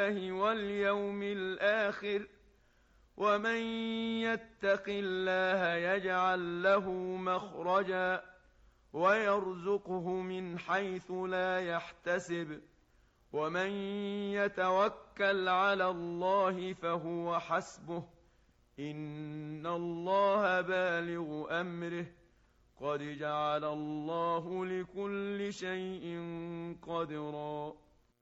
بالله واليوم الآخر ومن يتق الله يجعل له مخرجا ويرزقه من حيث لا يحتسب ومن يتوكل على الله فهو حسبه إن الله بالغ أمره قد جعل الله لكل شيء قدرا